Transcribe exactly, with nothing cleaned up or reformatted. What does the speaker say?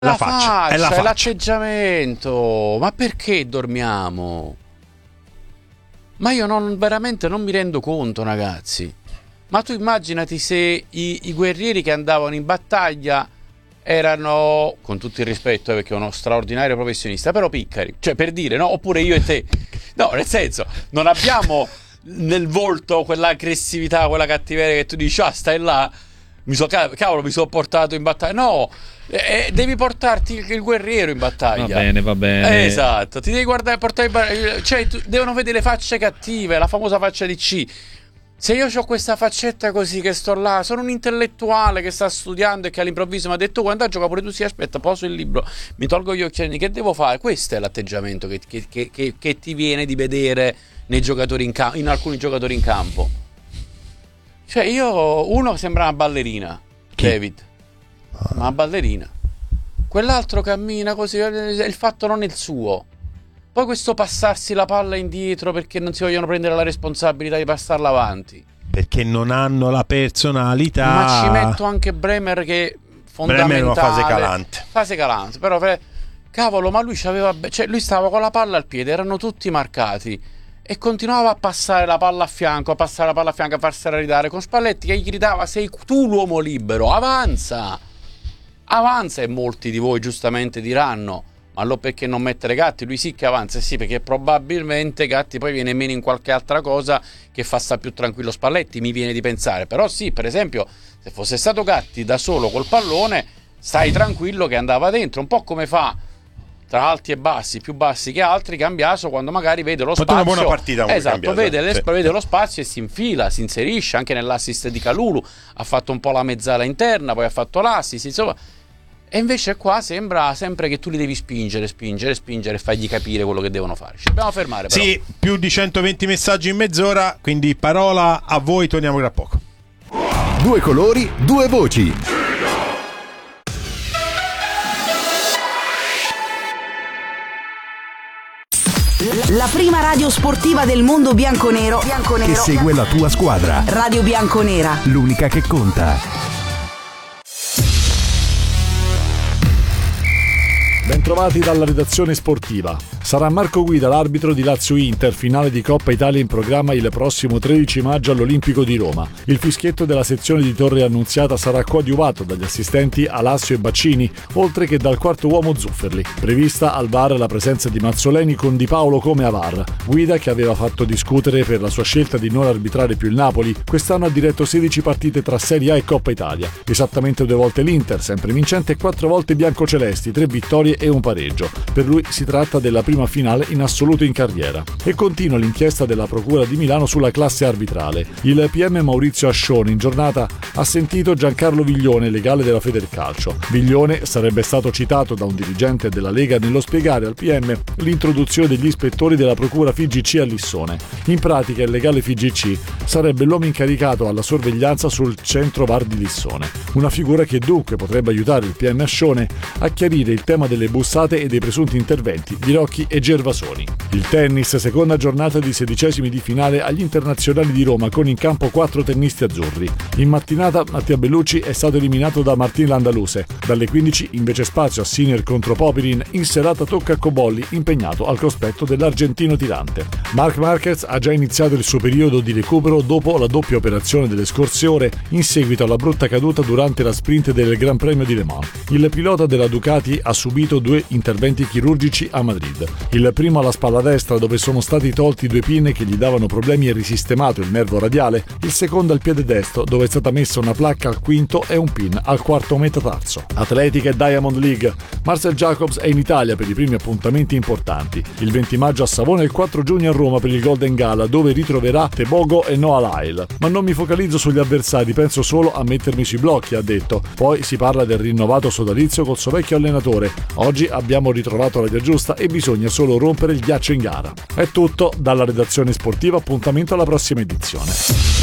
La, la faccia, faccia, è la faccia. È l'atteggiamento. Ma perché dormiamo? Ma io non, veramente non mi rendo conto, ragazzi. Ma tu immaginati se i, i guerrieri che andavano in battaglia erano, con tutto il rispetto, perché è uno straordinario professionista, però piccari, cioè, per dire, no? Oppure io e te. No, nel senso, non abbiamo nel volto quell'aggressività, quella cattiveria che tu dici, ah, stai là, mi so, cavolo, mi sono portato in battaglia. No, eh, devi portarti il, il guerriero in battaglia. Va bene, va bene. Eh, esatto, ti devi guardare, portare, cioè, tu, devono vedere le facce cattive, la famosa faccia di C. Se io ho questa faccetta così che sto là, sono un intellettuale che sta studiando e che all'improvviso mi ha detto guarda, gioca pure tu, sì, aspetta, poso il libro, mi tolgo gli occhiali, che devo fare? Questo è l'atteggiamento che, che, che, che, che ti viene di vedere nei giocatori in, campo, in alcuni giocatori in campo. Cioè io, uno sembra una ballerina, Chi? David, una ballerina, quell'altro cammina così, il fatto non è il suo. Poi questo passarsi la palla indietro perché non si vogliono prendere la responsabilità di passarla avanti. Perché non hanno la personalità. Ma ci metto anche Bremer che fondamentale. Bremer è una fase calante. Fase calante, però cavolo, ma lui c'aveva, cioè lui stava con la palla al piede, erano tutti marcati e continuava a passare la palla a fianco, a passare la palla a fianco, a farsela ridare con Spalletti che gli gridava sei tu l'uomo libero, avanza. Avanza, e molti di voi giustamente diranno ma allora perché non mettere Gatti? Lui sì che avanza, sì, perché probabilmente Gatti poi viene meno in qualche altra cosa che fa sta più tranquillo Spalletti, mi viene di pensare. Però sì, per esempio, se fosse stato Gatti da solo col pallone, stai tranquillo che andava dentro, un po' come fa tra alti e bassi, più bassi che altri, Cambiaso quando magari vede lo spazio. Una buona partita, esatto, Cambiaso, vede, le, sì. vede lo spazio e si infila, si inserisce anche nell'assist di Kalulu, ha fatto un po' la mezzala interna, poi ha fatto l'assist, insomma. E invece qua sembra sempre che tu li devi spingere, spingere, spingere e fargli capire quello che devono fare. Ci dobbiamo fermare però. Sì, più di centoventi messaggi in mezz'ora, quindi parola a voi, torniamo tra poco. Due colori, due voci. La prima radio sportiva del mondo bianconero, bianconero che segue la tua squadra. Radio Bianconera, l'unica che conta. Bentrovati dalla redazione sportiva. Sarà Marco Guida l'arbitro di Lazio-Inter, finale di Coppa Italia in programma il prossimo tredici maggio all'Olimpico di Roma. Il fischietto della sezione di Torre Annunziata sarà coadiuvato dagli assistenti Alassio e Baccini, oltre che dal quarto uomo Zufferli. Prevista al V A R la presenza di Mazzoleni con Di Paolo come a V A R. Guida, che aveva fatto discutere per la sua scelta di non arbitrare più il Napoli, quest'anno ha diretto sedici partite tra Serie A e Coppa Italia. Esattamente due volte l'Inter, sempre vincente, e quattro volte biancocelesti, tre vittorie e un pareggio. Per lui si tratta della prima finale in assoluto in carriera. E continua l'inchiesta della Procura di Milano sulla classe arbitrale. Il P M Maurizio Ascione in giornata ha sentito Giancarlo Viglione, legale della Federcalcio. Viglione sarebbe stato citato da un dirigente della Lega nello spiegare al P M l'introduzione degli ispettori della Procura F I G C a Lissone. In pratica il legale F I G C sarebbe l'uomo incaricato alla sorveglianza sul centro V A R di Lissone. Una figura che dunque potrebbe aiutare il P M Ascione a chiarire il tema delle bussate e dei presunti interventi di Rocchi e Gervasoni. Il tennis, seconda giornata di sedicesimi di finale agli internazionali di Roma con in campo quattro tennisti azzurri. In mattinata Mattia Bellucci è stato eliminato da Martin Landaluse. Dalle quindici invece spazio a Sinner contro Popirin, in serata tocca a Cobolli impegnato al cospetto dell'argentino tirante. Marc Marquez ha già iniziato il suo periodo di recupero dopo la doppia operazione delle scorse ore in seguito alla brutta caduta durante la sprint del Gran Premio di Le Mans. Il pilota della Ducati ha subito due interventi chirurgici a Madrid. Il primo alla spalla destra, dove sono stati tolti due pinne che gli davano problemi e risistemato il nervo radiale. Il secondo al piede destro, dove è stata messa una placca al quinto e un pin al quarto metatarso. Atletica e Diamond League. Marcel Jacobs è in Italia per i primi appuntamenti importanti. Il venti maggio a Savona e il quattro giugno a Roma per il Golden Gala, dove ritroverà Tebogo e Noah Lyle. Ma non mi focalizzo sugli avversari, penso solo a mettermi sui blocchi, ha detto. Poi si parla del rinnovato sodalizio col suo vecchio allenatore. Oggi abbiamo ritrovato la via giusta e bisogna solo rompere il ghiaccio in gara. È tutto dalla redazione sportiva, appuntamento alla prossima edizione.